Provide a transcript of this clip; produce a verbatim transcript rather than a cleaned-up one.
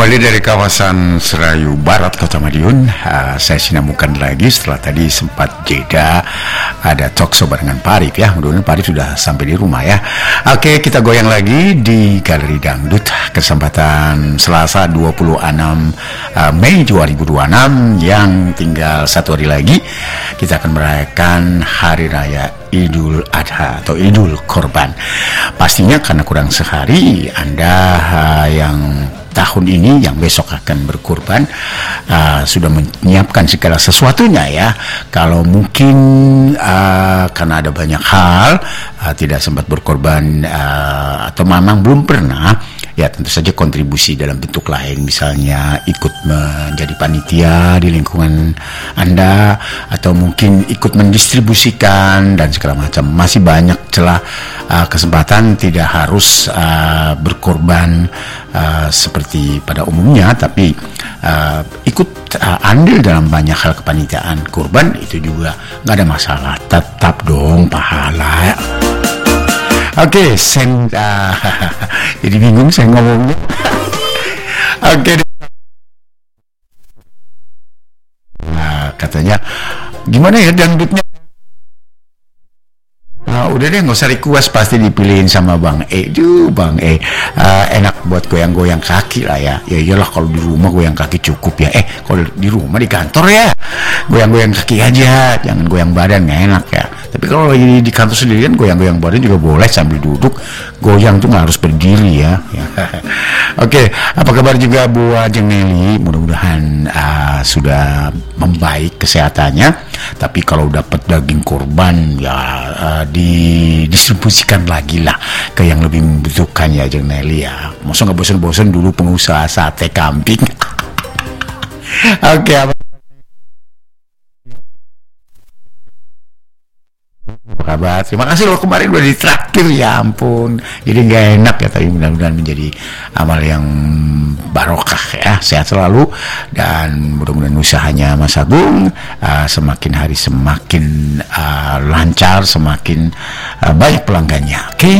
Kembali dari kawasan Serayu Barat, Kota Madiun, uh, saya sinamukan lagi setelah tadi sempat jeda ada talkshow barengan Pak Arif ya. Mudah-mudahan Pak Arif sudah sampai di rumah ya. Oke, kita goyang lagi di Galeri Dangdut kesempatan Selasa dua puluh enam uh, Mei dua ribu dua puluh enam yang tinggal satu hari lagi kita akan merayakan Hari Raya Idul Adha atau Idul Korban. Pastinya karena kurang sehari Anda uh, yang tahun ini yang besok akan berkurban uh, sudah menyiapkan segala sesuatunya ya. Kalau mungkin uh, karena ada banyak hal uh, tidak sempat berkorban uh, atau memang belum pernah, ya tentu saja kontribusi dalam bentuk lain, misalnya ikut menjadi panitia di lingkungan Anda atau mungkin ikut mendistribusikan dan segala macam. Masih banyak celah uh, kesempatan, tidak harus uh, berkorban uh, seperti pada umumnya, tapi uh, ikut uh, andil dalam banyak hal kepanitiaan kurban itu juga nggak ada masalah, tetap dong pahala. Oke, okay, sen uh, jadi bingung saya ngomongnya. Oke, okay. Nah, katanya gimana ya dangdutnya? Nah, udah deh nggak usah request, pasti dipilihin sama Bang E. Duh, Bang E, uh, enak buat goyang-goyang kaki lah ya. Ya iyalah, kalau di rumah goyang kaki cukup ya. Eh, kalau di rumah di kantor ya goyang-goyang kaki aja, jangan goyang badan, nggak enak ya. Tapi kalau lagi di kantor sendirian goyang-goyang badan juga boleh sambil duduk. Goyang tuh nggak harus berdiri ya. Oke, okay, apa kabar juga buat Jeng Nelly? Mudah-mudahan uh, sudah membaik kesehatannya. Tapi kalau dapat daging korban ya uh, didistribusikan lagi lah ke yang lebih membutuhkan ya Jeng Nelly ya. Masa nggak bosan-bosan dulu pengusaha sate kambing. Oke, okay, apa Apa kabar? Terima kasih loh, kemarin udah ditraktir, ya ampun. Jadi nggak enak ya, tapi mudah-mudahan menjadi amal yang barokah ya. Sehat selalu dan mudah-mudahan usahanya Mas Agung uh, semakin hari semakin uh, lancar, semakin uh, banyak pelanggannya. Oke. Okay?